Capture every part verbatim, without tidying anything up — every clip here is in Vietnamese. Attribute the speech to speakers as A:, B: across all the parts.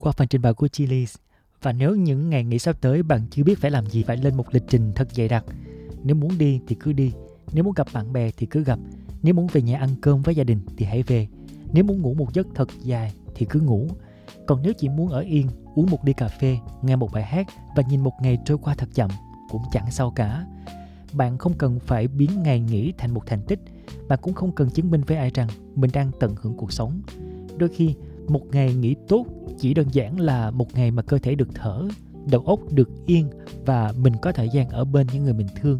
A: qua phần trình bày của Chillies. Và nếu những ngày nghỉ sắp tới bạn chưa biết phải làm gì, phải lên một lịch trình thật dày đặc. Nếu muốn đi thì cứ đi, nếu muốn gặp bạn bè thì cứ gặp, nếu muốn về nhà ăn cơm với gia đình thì hãy về, nếu muốn ngủ một giấc thật dài thì cứ ngủ. Còn nếu chỉ muốn ở yên, uống một ly cà phê, nghe một bài hát và nhìn một ngày trôi qua thật chậm cũng chẳng sao cả. Bạn không cần phải biến ngày nghỉ thành một thành tích. Bạn cũng không cần chứng minh với ai rằng mình đang tận hưởng cuộc sống. Đôi khi một ngày nghỉ tốt chỉ đơn giản là một ngày mà cơ thể được thở, đầu óc được yên và mình có thời gian ở bên những người mình thương.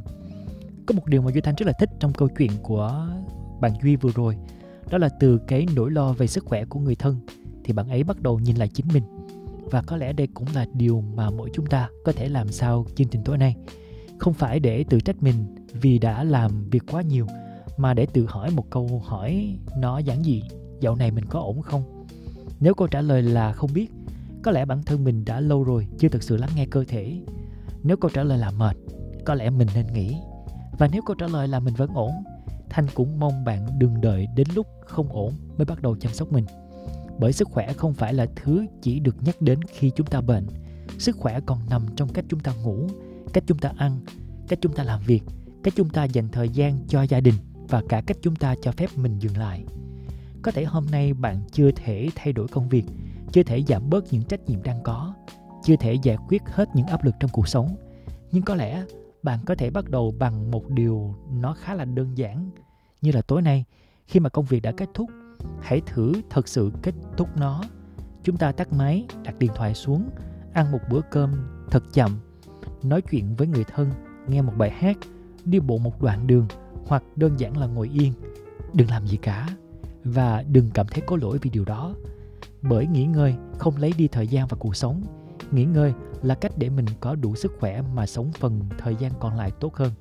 A: Có một điều mà Duy Thanh rất là thích trong câu chuyện của bạn Duy vừa rồi, đó là từ cái nỗi lo về sức khỏe của người thân thì bạn ấy bắt đầu nhìn lại chính mình. Và có lẽ đây cũng là điều mà mỗi chúng ta có thể làm sau chương trình tối nay. Không phải để tự trách mình vì đã làm việc quá nhiều, mà để tự hỏi một câu hỏi nó giản dị: dạo này mình có ổn không? Nếu câu trả lời là không biết, có lẽ bản thân mình đã lâu rồi chưa thực sự lắng nghe cơ thể. Nếu câu trả lời là mệt, có lẽ mình nên nghỉ. Và nếu câu trả lời là mình vẫn ổn, Thanh cũng mong bạn đừng đợi đến lúc không ổn mới bắt đầu chăm sóc mình. Bởi sức khỏe không phải là thứ chỉ được nhắc đến khi chúng ta bệnh. Sức khỏe còn nằm trong cách chúng ta ngủ, cách chúng ta ăn, cách chúng ta làm việc, cách chúng ta dành thời gian cho gia đình và cả cách chúng ta cho phép mình dừng lại. Có thể hôm nay bạn chưa thể thay đổi công việc, chưa thể giảm bớt những trách nhiệm đang có, chưa thể giải quyết hết những áp lực trong cuộc sống. Nhưng có lẽ bạn có thể bắt đầu bằng một điều nó khá là đơn giản. Như là tối nay, khi mà công việc đã kết thúc, hãy thử thật sự kết thúc nó. Chúng ta tắt máy, đặt điện thoại xuống, ăn một bữa cơm thật chậm, nói chuyện với người thân, nghe một bài hát, đi bộ một đoạn đường, hoặc đơn giản là ngồi yên. Đừng làm gì cả và đừng cảm thấy có lỗi vì điều đó. Bởi nghỉ ngơi không lấy đi thời gian và cuộc sống. Nghỉ ngơi là cách để mình có đủ sức khỏe mà sống phần thời gian còn lại tốt hơn.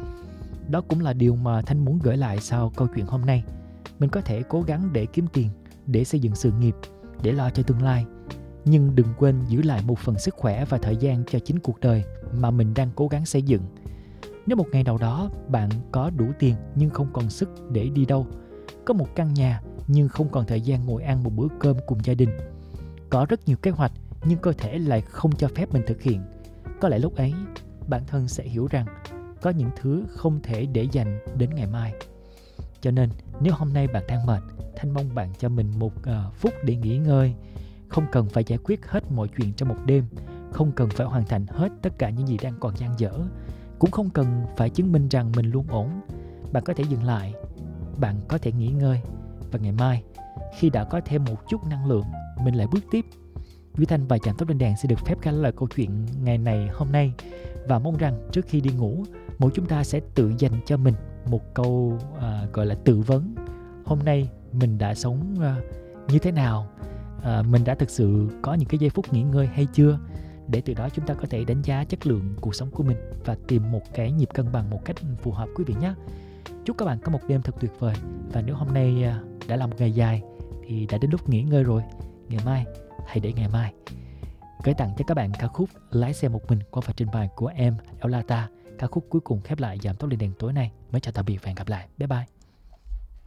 A: Đó cũng là điều mà Thanh muốn gửi lại sau câu chuyện hôm nay. Mình có thể cố gắng để kiếm tiền, để xây dựng sự nghiệp, để lo cho tương lai. Nhưng đừng quên giữ lại một phần sức khỏe và thời gian cho chính cuộc đời mà mình đang cố gắng xây dựng. Nếu một ngày nào đó bạn có đủ tiền nhưng không còn sức để đi đâu, có một căn nhà nhưng không còn thời gian ngồi ăn một bữa cơm cùng gia đình, có rất nhiều kế hoạch nhưng cơ thể lại không cho phép mình thực hiện, có lẽ lúc ấy bản thân sẽ hiểu rằng có những thứ không thể để dành đến ngày mai. Cho nên nếu hôm nay bạn đang mệt, Thanh mong bạn cho mình một uh, phút để nghỉ ngơi. Không cần phải giải quyết hết mọi chuyện trong một đêm, không cần phải hoàn thành hết tất cả những gì đang còn dang dở, cũng không cần phải chứng minh rằng mình luôn ổn. Bạn có thể dừng lại, bạn có thể nghỉ ngơi, và ngày mai khi đã có thêm một chút năng lượng, mình lại bước tiếp. Duy Thanh và Chàng Tóc Lên Đèn sẽ được phép gác lại câu chuyện ngày này hôm nay, và mong rằng trước khi đi ngủ, mỗi chúng ta sẽ tự dành cho mình một câu à, gọi là tự vấn. Hôm nay mình đã sống à, như thế nào? À, mình đã thực sự có những cái giây phút nghỉ ngơi hay chưa? Để từ đó chúng ta có thể đánh giá chất lượng cuộc sống của mình và tìm một cái nhịp cân bằng một cách phù hợp quý vị nhé. Chúc các bạn có một đêm thật tuyệt vời. Và nếu hôm nay à, đã là một ngày dài thì đã đến lúc nghỉ ngơi rồi. Ngày mai, hãy để ngày mai. Gửi tặng cho các bạn ca khúc Lái Xe Một Mình qua phần trình bày của em Eulata. Ca khúc cuối cùng khép lại Giảm Tóc Lên Đèn tối nay. Mới chào tạm biệt và hẹn gặp lại. Bye bye.